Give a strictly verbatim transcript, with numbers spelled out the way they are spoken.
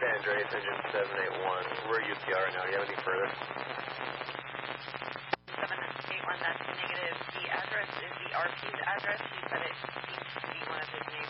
Andreas, engine seven eight one. We're U T R right now. Do you have anything further? seven eight one, that's negative. The address is the R P's address. He said it seems to be one of his neighbors.